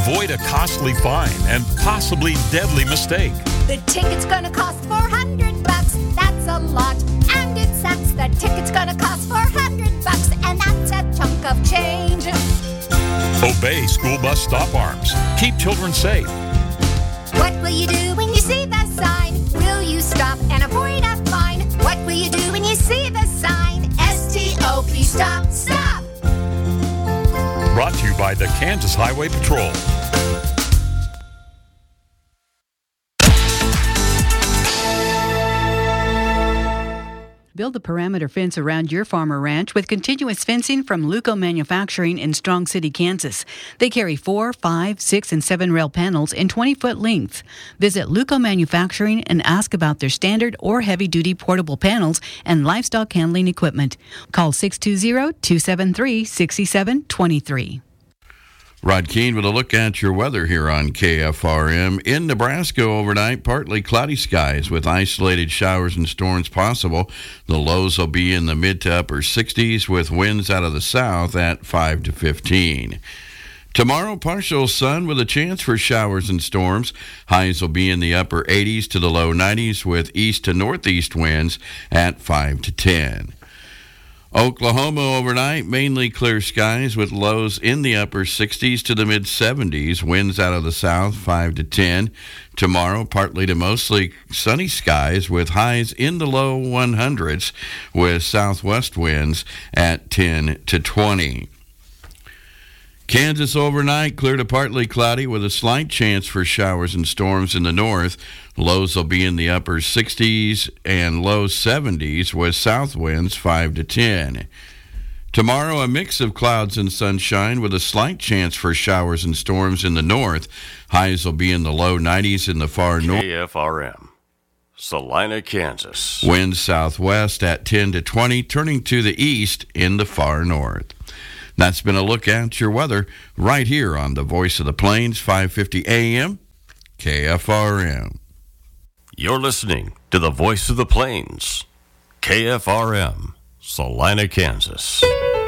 Avoid a costly fine and possibly deadly mistake. The ticket's gonna cost $400. That's a lot. And it sucks. The ticket's gonna cost $400, and that's a chunk of change. Obey school bus stop arms. Keep children safe. What will you do when you see the sign? Will you stop and avoid a fine? What will you do when you see the sign? S-T-O-P, stop, stop! Brought to you by the Kansas Highway Patrol. Build a perimeter fence around your farm or ranch with continuous fencing from Luco Manufacturing in Strong City, Kansas. They carry 4, 5, 6, and 7 rail panels in 20-foot length. Visit Luco Manufacturing and ask about their standard or heavy-duty portable panels and livestock handling equipment. Call 620-273-6723. Rod Keene with a look at your weather here on KFRM. In Nebraska overnight, partly cloudy skies with isolated showers and storms possible. The lows will be in the mid to upper 60s with winds out of the south at 5 to 15. Tomorrow, partial sun with a chance for showers and storms. Highs will be in the upper 80s to the low 90s with east to northeast winds at 5 to 10. Oklahoma overnight, mainly clear skies with lows in the upper 60s to the mid 70s, winds out of the south 5 to 10. Tomorrow, partly to mostly sunny skies with highs in the low 100s with southwest winds at 10 to 20. Kansas overnight, clear to partly cloudy with a slight chance for showers and storms in the north. Lows will be in the upper 60s and low 70s with south winds 5 to 10. Tomorrow, a mix of clouds and sunshine with a slight chance for showers and storms in the north. Highs will be in the low 90s in the far north. KFRM, Salina, Kansas. Winds southwest at 10 to 20, turning to the east in the far north. That's been a look at your weather right here on the Voice of the Plains, 550 AM, KFRM. You're listening to the Voice of the Plains, KFRM, Salina, Kansas.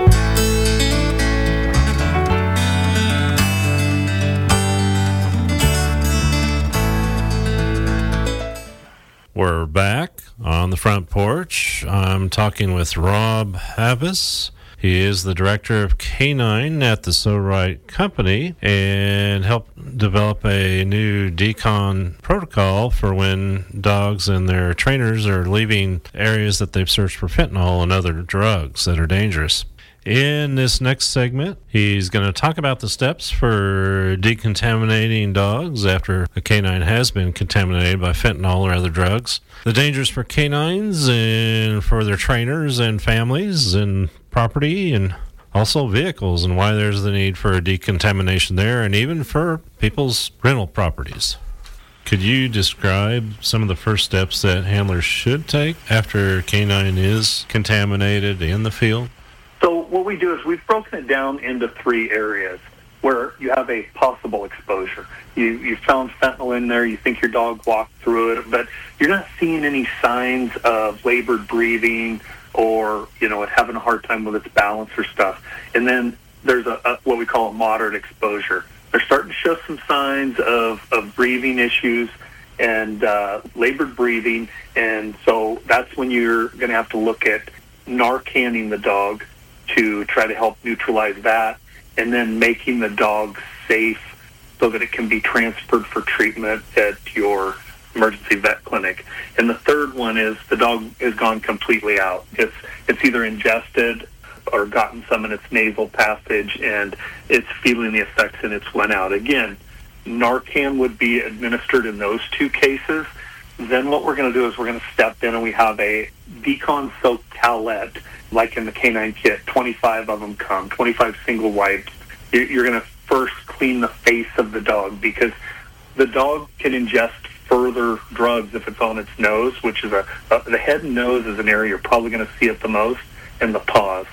We're back on the front porch. I'm talking with Rob Havis. He is the director of Canine at the So Right Company and helped develop a new decon protocol for when dogs and their trainers are leaving areas that they've searched for fentanyl and other drugs that are dangerous. In this next segment, he's going to talk about the steps for decontaminating dogs after a canine has been contaminated by fentanyl or other drugs, the dangers for canines and for their trainers and families and property and also vehicles, and why there's the need for decontamination there and even for people's rental properties. Could you describe some of the first steps that handlers should take after a canine is contaminated in the field? So what we do is we've broken it down into 3 areas where you have a possible exposure. You found fentanyl in there, you think your dog walked through it, but you're not seeing any signs of labored breathing or, it having a hard time with its balance or stuff. And then there's a what we call a moderate exposure. They're starting to show some signs of breathing issues and labored breathing, and so that's when you're going to have to look at Narcaning the dog to try to help neutralize that, and then making the dog safe so that it can be transferred for treatment at your emergency vet clinic. And the third one is the dog has gone completely out. It's either ingested or gotten some in its nasal passage, and it's feeling the effects and it's went out. Again, Narcan would be administered in those 2 cases. Then what we're going to do is we're going to step in and we have a decon soaked towelette, like in the canine kit. 25 of them come, 25 single wipes. You're going to first clean the face of the dog, because the dog can ingest further drugs if it's on its nose, which is the head and nose is an area you're probably going to see it the most, and the paws.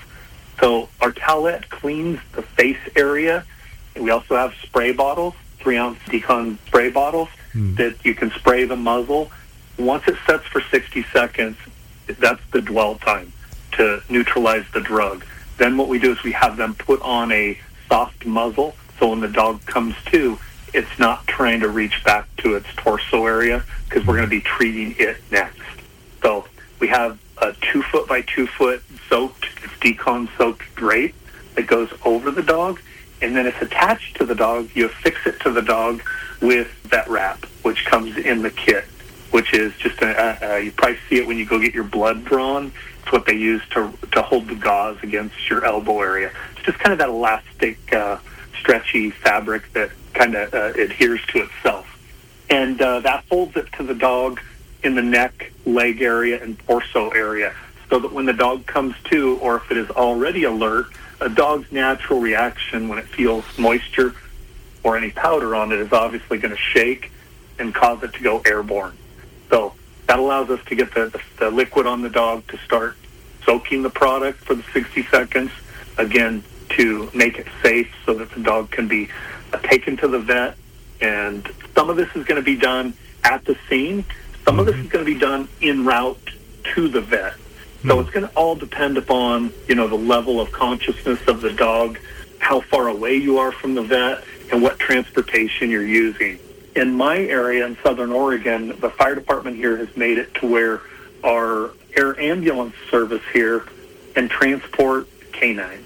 So our towelette cleans the face area. We also have spray bottles, 3-ounce decon spray bottles that you can spray the muzzle. Once it sets for 60 seconds, that's the dwell time to neutralize the drug. Then what we do is we have them put on a soft muzzle So when the dog comes to, it's not trying to reach back to its torso area, because we're going to be treating it next. So we have a 2 foot by 2 foot soaked, it's decon soaked drape that goes over the dog, and then it's attached to the dog. You affix it to the dog with vet wrap, which comes in the kit, which is just you probably see it when you go get your blood drawn. It's what they use to hold the gauze against your elbow area. It's just kind of that elastic, stretchy fabric that kind of adheres to itself. And that holds it to the dog in the neck, leg area, and torso area, so that when the dog comes to, or if it is already alert, a dog's natural reaction when it feels moisture or any powder on it is obviously going to shake and cause it to go airborne. So that allows us to get the liquid on the dog to start soaking the product for the 60 seconds, again, to make it safe so that the dog can be taken to the vet. And some of this is going to be done at the scene. Some of this is going to be done en route to the vet. So it's going to all depend upon, the level of consciousness of the dog, how far away you are from the vet, and what transportation you're using. In my area in Southern Oregon, the fire department here has made it to where our air ambulance service here can transport canines.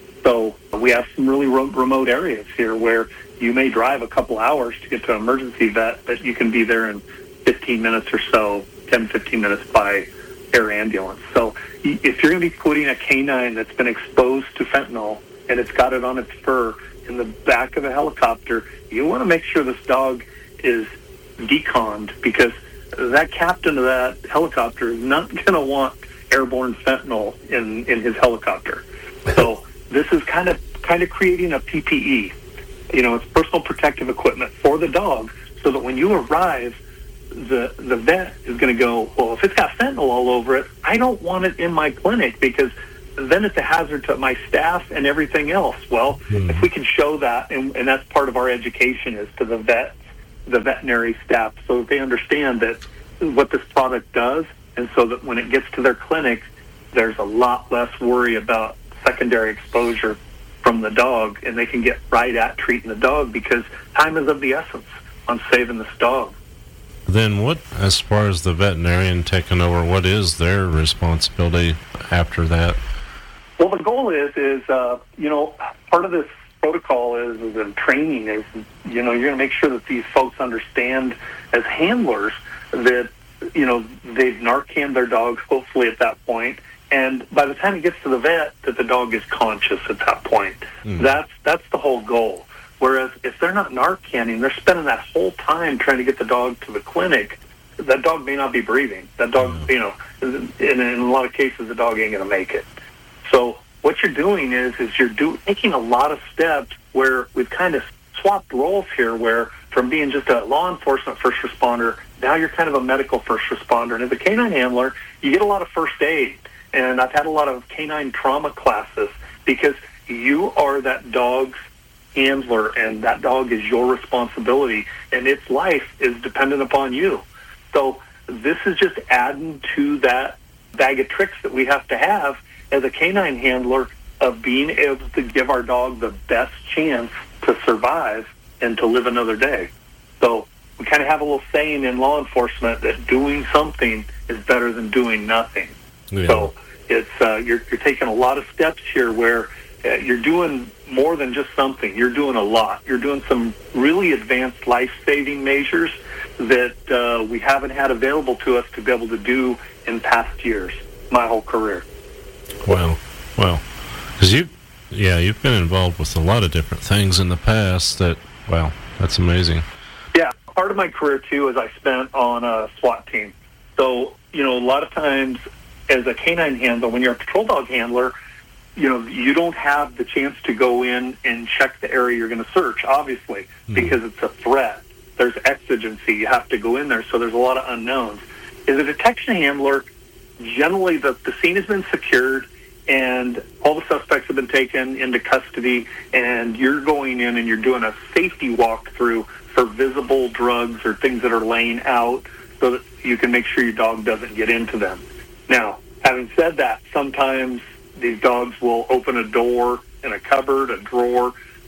So we have some really remote areas here where you may drive a couple hours to get to an emergency vet, but you can be there in 15 minutes or so, 10, 15 minutes by air ambulance. So if you're going to be putting a canine that's been exposed to fentanyl and it's got it on its fur in the back of a helicopter, you want to make sure this dog is deconned, because that captain of that helicopter is not going to want airborne fentanyl in his helicopter. So this is kind of creating a PPE. It's personal protective equipment for the dog, so that when you arrive, the vet is going to go, well, if it's got fentanyl all over it, I don't want it in my clinic, because then it's a hazard to my staff and everything else. Well, if we can show that, and that's part of our education is to the veterinary staff, so that they understand that what this product does, and so that when it gets to their clinic, there's a lot less worry about secondary exposure from the dog, and they can get right at treating the dog, because time is of the essence on saving this dog. Then what, as far as the veterinarian taking over, what is their responsibility after that? Well, the goal is part of this protocol is in training is, you're going to make sure that these folks understand as handlers that, they've Narcaned their dogs, hopefully at that point, and by the time it gets to the vet, that the dog is conscious at that point. That's the whole goal. Whereas if they're not Narcanning, they're spending that whole time trying to get the dog to the clinic, that dog may not be breathing. That dog, in a lot of cases, the dog ain't going to make it. So what you're doing is you're taking a lot of steps where we've kind of swapped roles here, where from being just a law enforcement first responder, now you're kind of a medical first responder. And as a canine handler, you get a lot of first aid. And I've had a lot of canine trauma classes, because you are that dog's handler, and that dog is your responsibility, and its life is dependent upon you. So this is just adding to that bag of tricks that we have to have as a canine handler, of being able to give our dog the best chance to survive and to live another day. So we kind of have a little saying in law enforcement that doing something is better than doing nothing. Yeah. So it's you're taking a lot of steps here where you're doing more than just something. You're doing a lot. You're doing some really advanced life-saving measures that we haven't had available to us to be able to do in past years, my whole career. Wow. Because you've been involved with a lot of different things in the past that's amazing. Yeah, part of my career, too, is I spent on a SWAT team. So, a lot of times as a canine handler, when you're a patrol dog handler, you don't have the chance to go in and check the area you're going to search, obviously, because it's a threat. There's exigency. You have to go in there, so there's a lot of unknowns. As a detection handler, generally the scene has been secured, and all the suspects have been taken into custody, and you're going in and you're doing a safety walkthrough for visible drugs or things that are laying out, so that you can make sure your dog doesn't get into them. Now, having said that, sometimes these dogs will open a door in a cupboard, a drawer,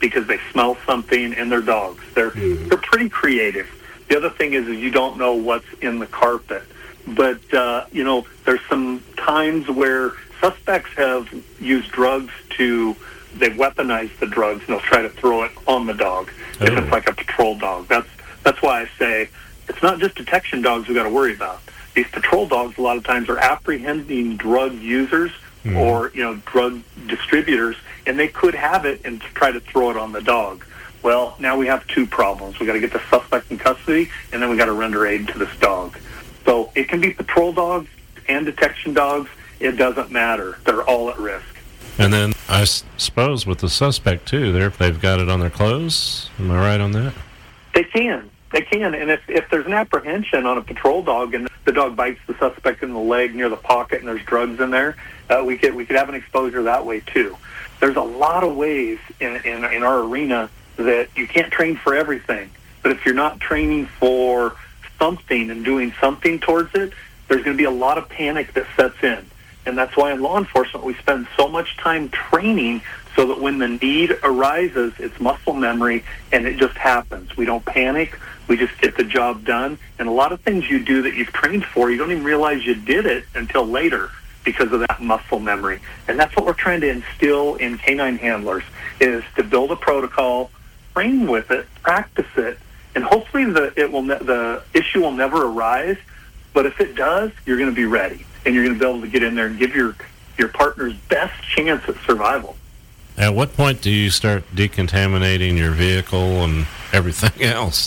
because they smell something in their dogs. They're pretty creative. The other thing is you don't know what's in the carpet. But, there's some times where suspects have used drugs they've weaponized the drugs, and they'll try to throw it on the dog if it's like a patrol dog. That's why I say it's not just detection dogs we got to worry about. These patrol dogs a lot of times are apprehending drug users or, drug distributors, and they could have it and try to throw it on the dog. Well, now we have two problems. We got to get the suspect in custody, and then we got to render aid to this dog. So it can be patrol dogs and detection dogs. It doesn't matter. They're all at risk. And then I suppose with the suspect, too, they've got it on their clothes. Am I right on that? They can. And if there's an apprehension on a patrol dog and the dog bites the suspect in the leg near the pocket and there's drugs in there, we could have an exposure that way, too. There's a lot of ways in our arena that you can't train for everything. But if you're not training for something and doing something towards it, there's going to be a lot of panic that sets in. And that's why in law enforcement we spend so much time training so that when the need arises, it's muscle memory and it just happens. We don't panic. We just get the job done. And a lot of things you do that you've trained for, you don't even realize you did it until later because of that muscle memory. And that's what we're trying to instill in canine handlers, is to build a protocol, train with it, practice it, and hopefully the issue will never arise. But if it does, you're going to be ready, and you're going to be able to get in there and give your partner's best chance at survival. At what point do you start decontaminating your vehicle and everything else?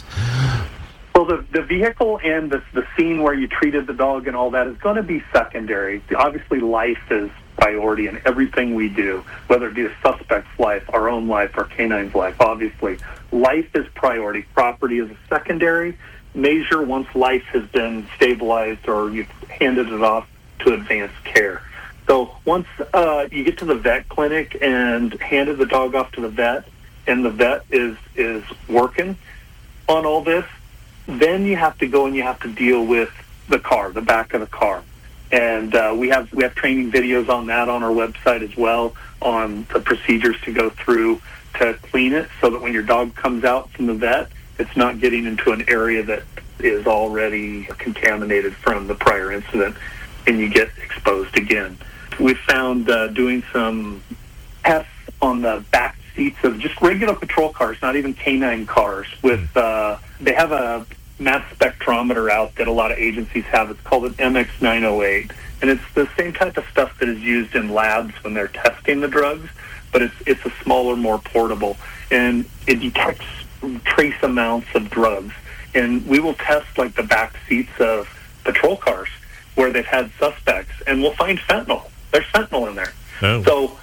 Well, the vehicle and the scene where you treated the dog and all that is going to be secondary. Obviously, life is priority in everything we do, whether it be the suspect's life, our own life, our canine's life. Obviously, life is priority. Property is a secondary measure once life has been stabilized or you've handed it off to advanced care. So once you get to the vet clinic and handed the dog off to the vet, and the vet is working on all this, then you have to go and you have to deal with the car, the back of the car. And we have training videos on that on our website as well, on the procedures to go through to clean it so that when your dog comes out from the vet, it's not getting into an area that is already contaminated from the prior incident and you get exposed again. We've found doing some tests on the back seats of just regular patrol cars, not even canine cars, with they have a mass spectrometer out that a lot of agencies have. It's called an MX908, and it's the same type of stuff that is used in labs when they're testing the drugs, but it's a smaller, more portable, and it detects trace amounts of drugs. And we will test like the back seats of patrol cars where they've had suspects, and we'll find fentanyl. There's fentanyl in there. Oh. So,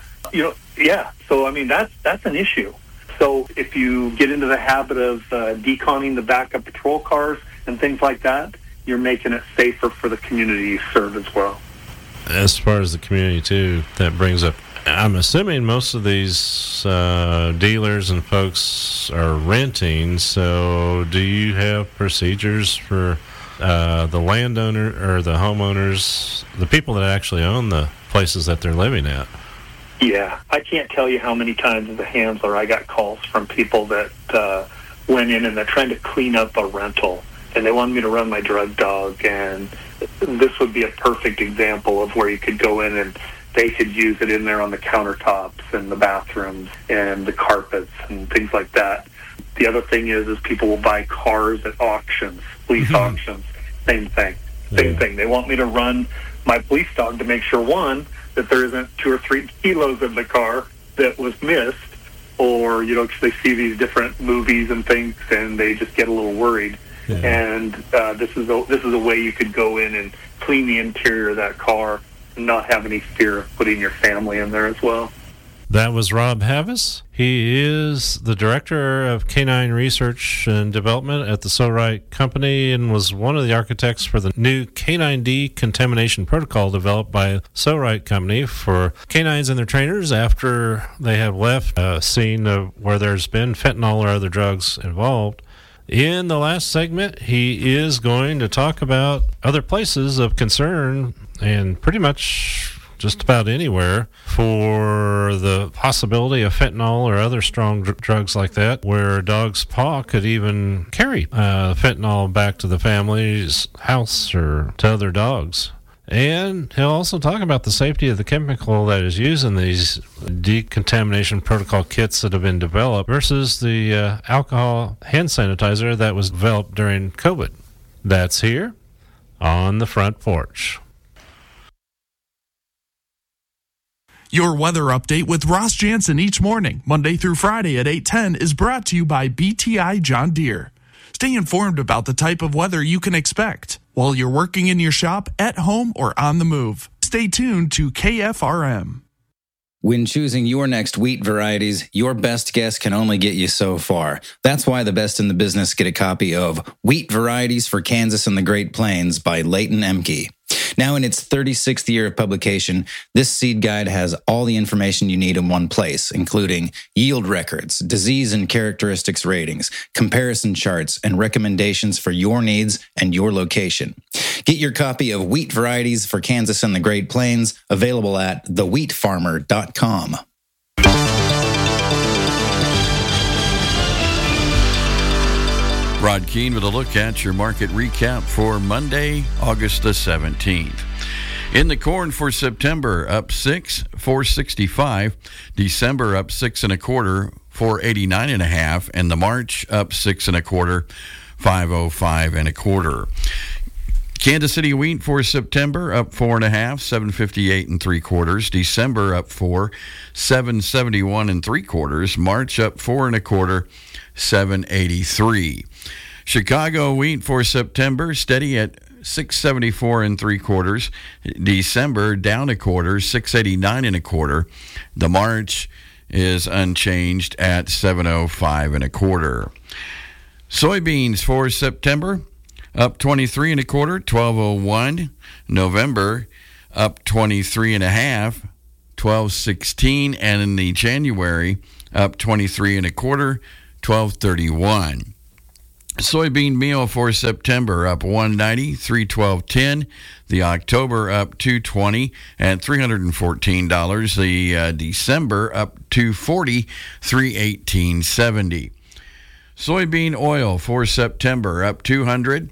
So, I mean, that's an issue. So if you get into the habit of deconning the back of patrol cars and things like that, you're making it safer for the community you serve as well. As far as the community, too, that brings up, I'm assuming most of these dealers and folks are renting, so do you have procedures for the landowner or the homeowners, the people that actually own the places that they're living at? Yeah, I can't tell you how many times as a handler I got calls from people that went in and they're trying to clean up a rental, and they wanted me to run my drug dog, and this would be a perfect example of where you could go in and they could use it in there on the countertops and the bathrooms and the carpets and things like that. The other thing is people will buy cars at auctions, police auctions, same thing. Same thing. They want me to run my police dog to make sure, one, that there isn't 2 or 3 kilos in the car that was missed, or, because they see these different movies and things and they just get a little worried. Yeah. And this is a way you could go in and clean the interior of that car and not have any fear of putting your family in there as well. That was Rob Havas. He is the Director of Canine Research and Development at the So-Right Company and was one of the architects for the new Canine Decontamination Protocol developed by So-Right Company for canines and their trainers after they have left a scene where there's been fentanyl or other drugs involved. In the last segment, he is going to talk about other places of concern and pretty much just about anywhere for the possibility of fentanyl or other strong drugs like that, where a dog's paw could even carry fentanyl back to the family's house or to other dogs. And he'll also talk about the safety of the chemical that is used in these decontamination protocol kits that have been developed versus the alcohol hand sanitizer that was developed during COVID. That's here on the front porch. Your weather update with Ross Jansen each morning, Monday through Friday at 8:10, is brought to you by BTI John Deere. Stay informed about the type of weather you can expect while you're working in your shop, at home, or on the move. Stay tuned to KFRM. When choosing your next wheat varieties, your best guess can only get you so far. That's why the best in the business get a copy of Wheat Varieties for Kansas and the Great Plains by Leighton Emke. Now in its 36th year of publication, this seed guide has all the information you need in one place, including yield records, disease and characteristics ratings, comparison charts, and recommendations for your needs and your location. Get your copy of Wheat Varieties for Kansas and the Great Plains, available at thewheatfarmer.com. Rod Keene with a look at your market recap for Monday, August the 17th. In the corn for September, up 6, $4.65. December up 6 1/4, $4.89 1/2, and the March up 6 1/4, $5.05 1/4. Kansas City wheat for September up 4 1/2, $7.58 3/4. December up 4, $7.71 3/4. March up 4 1/4, $7.83. Chicago wheat for September steady at $6.74 3/4. December down 1/4, $6.89 1/4. The March is unchanged at $7.05 1/4. Soybeans for September up 23 1/4, $12.01. November up 23 1/2, $12.16, and in the January up 23 1/4, $12.31. Soybean meal for September up $1.90, $312.10. The October up $220 and $314. The December up $240, $318.70. Soybean oil for September up $200,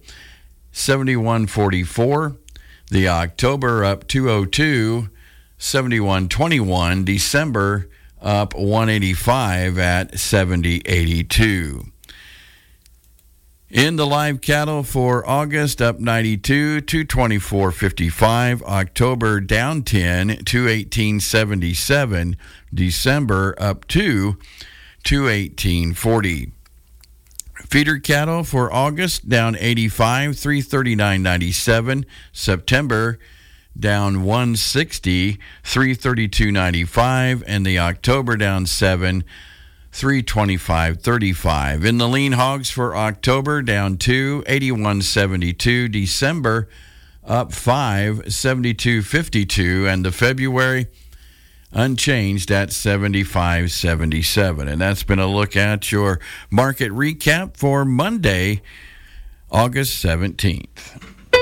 $71.44. The October up $202, $71.21. December up $185 at $70.82. In the live cattle for August, up 92, $224.55. October down 10, $218.77. December up 2, $218.40. Feeder cattle for August down 85, $339.97. September down 160, $332.95, and the October down 7, $325.35. In the lean hogs for October, down 2, $81.72. December up 5, $72.52, and the February unchanged at $75.77. And that's been a look at your market recap for Monday, August 17th.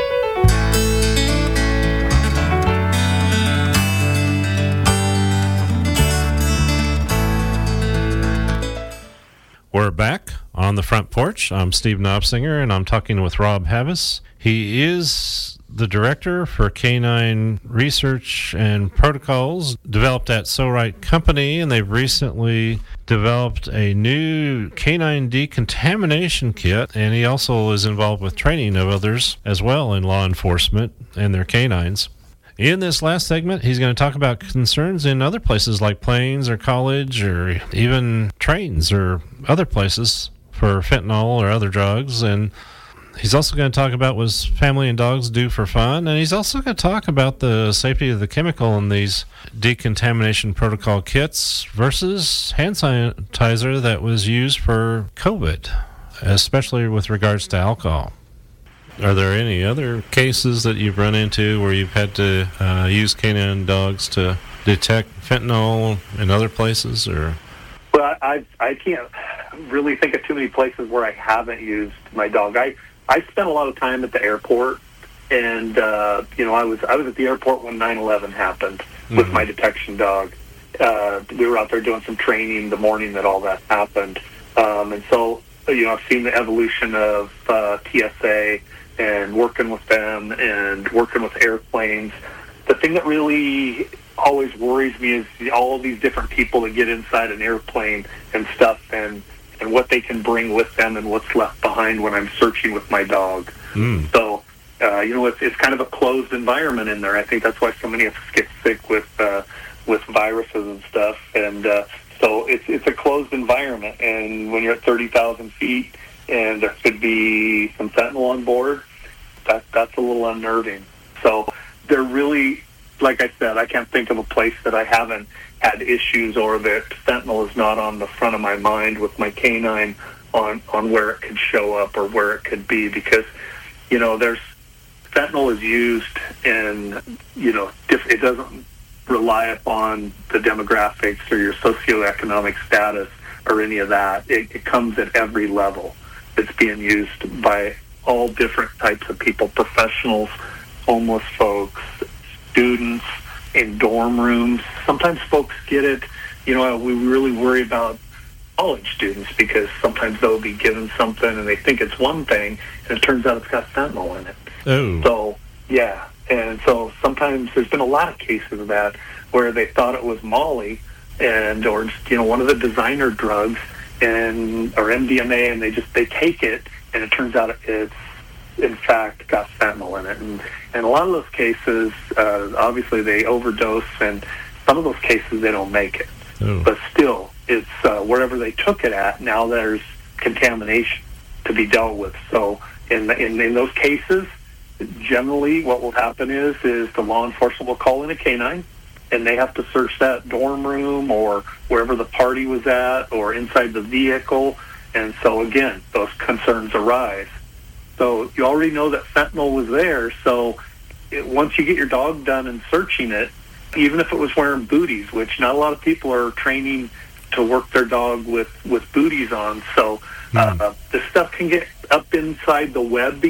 We're back on the front porch. I'm Steve Knobsinger, and I'm talking with Rob Havis. He is the director for Canine Research and Protocols, developed at So Right Company, and they've recently developed a new canine decontamination kit, and he also is involved with training of others as well in law enforcement and their canines. In this last segment, he's going to talk about concerns in other places like planes or college or even trains or other places for fentanyl or other drugs. And he's also going to talk about what family and dogs do for fun. And he's also going to talk about the safety of the chemical in these decontamination protocol kits versus hand sanitizer that was used for COVID, especially with regards to alcohol. Are there any other cases that you've run into where you've had to use canine dogs to detect fentanyl in other places? Or Well, I can't really think of too many places where I haven't used my dog. I spent a lot of time at the airport, and I was at the airport when 9/11 happened, with my detection dog. We were out there doing some training the morning that all that happened. And so, I've seen the evolution of TSA and working with them and working with airplanes. The thing that really always worries me is all these different people that get inside an airplane and stuff, and what they can bring with them and what's left behind when I'm searching with my dog. So, it's kind of a closed environment in there. I think that's why so many of us get sick with viruses and stuff. And so it's a closed environment. And when you're at 30,000 feet and there could be some fentanyl on board, that's a little unnerving. So they're really, like I said, I can't think of a place that I haven't had issues or that fentanyl is not on the front of my mind with my canine on where it could show up or where it could be, because, there's fentanyl is used in, it doesn't rely upon the demographics or your socioeconomic status or any of that. It comes at every level. It's being used by all different types of people, professionals, homeless folks, students, in dorm rooms. Sometimes folks get it. We really worry about college students because sometimes they'll be given something and they think it's one thing and it turns out it's got fentanyl in it. Oh. So, yeah. And so sometimes there's been a lot of cases of that where they thought it was Molly or one of the designer drugs or MDMA, and they take it and it turns out it's in fact got fentanyl in it. And a lot of those cases, obviously they overdose, and some of those cases they don't make it. Oh. But still, it's wherever they took it at, now there's contamination to be dealt with. So in those cases, generally what will happen is the law enforcement will call in a canine, and they have to search that dorm room or wherever the party was at or inside the vehicle. And so, again, those concerns arise. So you already know that fentanyl was there. So once you get your dog done and searching it, even if it was wearing booties, which not a lot of people are training to work their dog with booties on. So this stuff can get up inside the web